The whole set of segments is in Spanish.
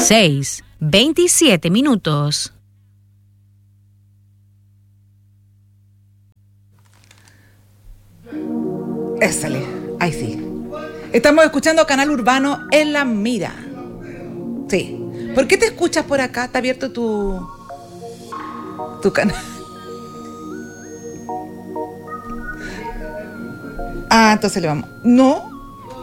6:27. Ésale, ahí sí. Estamos escuchando Canal Urbano en La Mira. Sí. ¿Por qué te escuchas por acá? ¿Está abierto tu canal? Ah, entonces le vamos. No.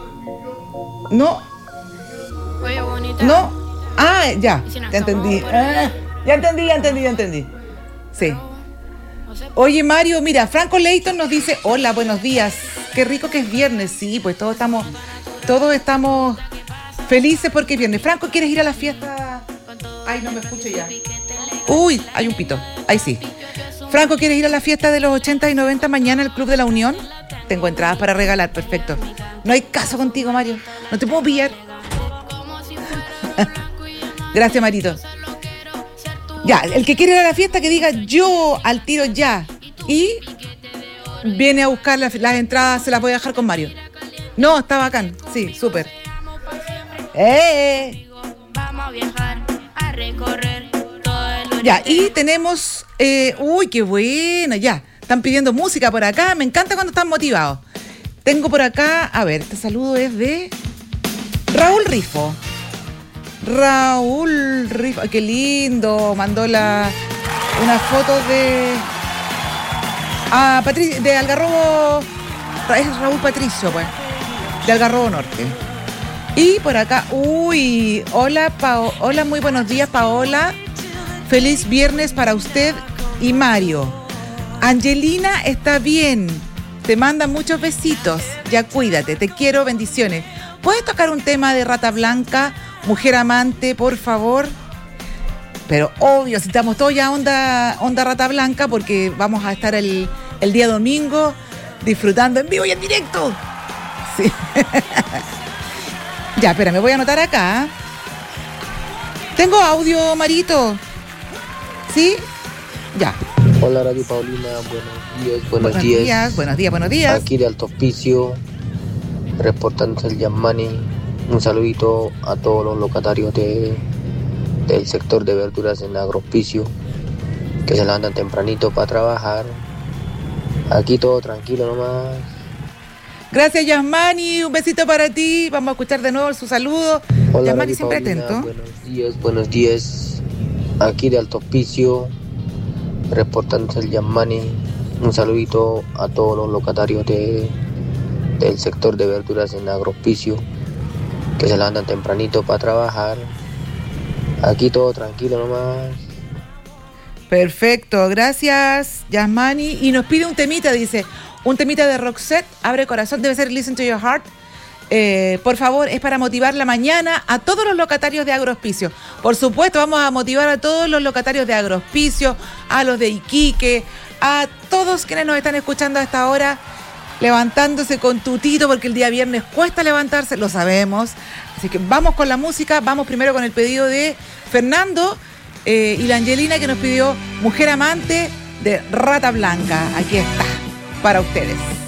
Oye, bonita. No. Ah, ya entendí. Ya entendí. Sí. Oye, Mario, mira, Franco Leighton nos dice, hola, buenos días. Qué rico que es viernes. Sí, pues todos estamos felices porque es viernes. Franco, ¿quieres ir a la fiesta? Ay, no me escucho ya. Uy, hay un pito. Ahí sí. Franco, ¿quieres ir a la fiesta de los 80 y 90 mañana al Club de la Unión? Tengo entradas para regalar, perfecto. No hay caso contigo, Mario. No te puedo pillar. Gracias, Marito. Ya, el que quiere ir a la fiesta que diga yo al tiro ya. Y viene a buscar las entradas, se las voy a dejar con Mario. No, está bacán. Sí, súper. Ya, y tenemos... uy, qué buena, ya. Están pidiendo música por acá. Me encanta cuando están motivados. Tengo por acá... A ver, este saludo es de... Raúl Rifo. Ay, qué lindo. Mandó una foto de... de Algarrobo... Es Raúl Patricio, pues. De Algarrobo Norte. Y por acá... Uy, hola, hola, muy buenos días, Paola. Feliz viernes para usted y Mario. Angelina está bien. Te manda muchos besitos. Ya cuídate. Te quiero. Bendiciones. ¿Puedes tocar un tema de Rata Blanca, Mujer Amante, por favor? Pero obvio, si estamos todos ya onda Rata Blanca, porque vamos a estar el día domingo disfrutando en vivo y en directo. Sí. Ya, espera, me voy a anotar acá. ¿Tengo audio, Marito? ¿Sí? Ya. Hola, Radio Paulina, buenos días. Buenos días. Aquí de Alto Hospicio, reportándose el Yasmani. Un saludito a todos los locatarios del sector de verduras en Agrohospicio, que se levantan tempranito para trabajar. Aquí todo tranquilo nomás. Gracias, Yasmani. Un besito para ti. Vamos a escuchar de nuevo su saludo. Hola, Yasmani Radio siempre Paulina, atento. Buenos días. Aquí de Alto Hospicio, reportándose el Yasmani. Un saludito a todos los locatarios del sector de verduras en Agrohospicio, que se levantan tempranito para trabajar. Aquí todo tranquilo nomás. Perfecto, gracias, Yasmani. Y nos pide un temita, dice, un temita de Roxette, Abre Corazón, debe ser Listen to Your Heart. Por favor, es para motivar la mañana a todos los locatarios de Agrohospicio. Por supuesto, vamos a motivar a todos los locatarios de Agrohospicio, a los de Iquique, a todos quienes nos están escuchando a esta hora, levantándose con tutito, porque el día viernes cuesta levantarse, lo sabemos. Así que vamos con la música, vamos primero con el pedido de Fernando y la Angelina, que nos pidió Mujer Amante de Rata Blanca. Aquí está, para ustedes.